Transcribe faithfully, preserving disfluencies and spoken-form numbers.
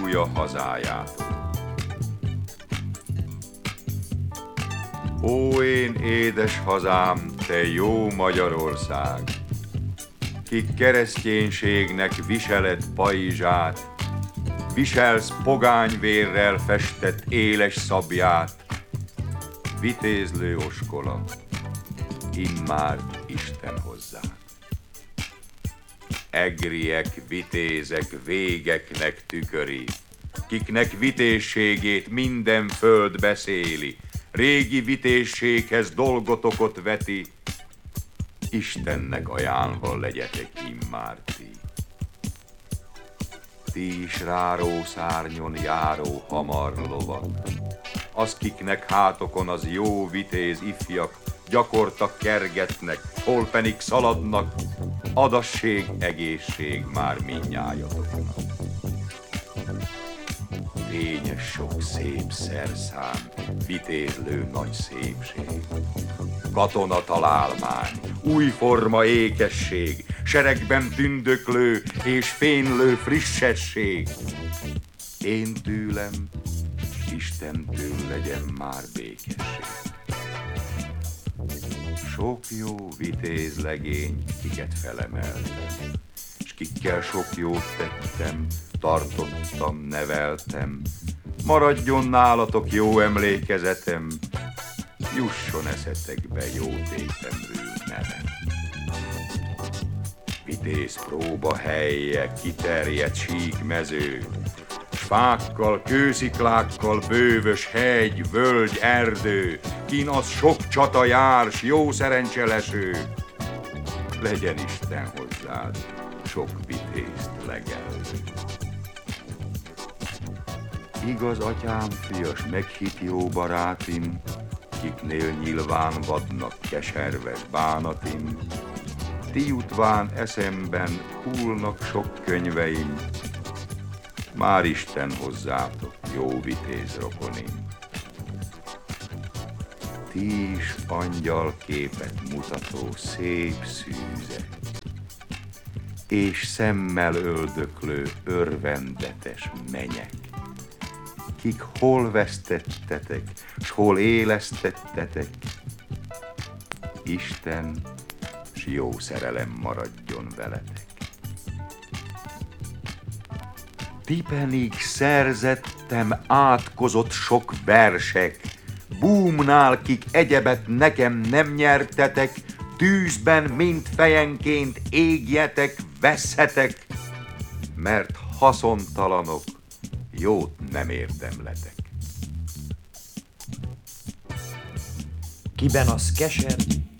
búcsúja hazáját. Ó, én édes hazám, te jó Magyarország, ki kereszténységnek viseled pajzsát, viselsz pogányvérrel festett éles szabját, vitézlő oskola, immár Isten hozzád. Egriek, vitézek, végeknek tüköri, kiknek vitézségét minden föld beszéli, régi vitézséghez dolgotokot veti, Istennek ajánlva legyetek immár ti. Ti is ráró szárnyon járó hamar lovak, az kiknek hátokon az jó vitéz ifjak gyakorta kergetnek, hol pedig szaladnak, adasség, egészség már mindnyájatoknak. Fényes sok szép szerszám, vitézlő nagy szépség, katona találmány, új forma ékesség, seregben tündöklő és fénylő frissesség. Én tőlem, Istentől legyen már békesség. Sok jó vitéz legény, kiket felemeltem, s kikkel sok jót tettem, tartottam, neveltem, maradjon nálatok jó emlékezetem, jusson eszetekbe jó tépemről nevem. Vitéz próba helye, kiterjedt sík mező, s fákkal, kősziklákkal bővös hegy, völgy, erdő, kin az sok csata jár, s jó szerencse leső. Legyen Isten hozzád, sok vitézt legelő. Igaz, atyám fias, meghitt jó barátim, kiknél nyilván vadnak keserves bánatim, ti jutván eszemben hullnak sok könyveim, már Isten hozzátok, jó vitéz rokonim. Ti is angyal képet mutató szép szűzek, és szemmel öldöklő örvendetes menyek, kik hol vesztettetek, s hol élesztettetek, Isten s jó szerelem maradjon veletek. Ti pedig szerzettem átkozott sok versek, búmnál, kik egyebet nekem nem nyertetek, tűzben mind fejenként égjetek, vesszetek, mert haszontalanok, jót nem érdemletek. Kiben az keser,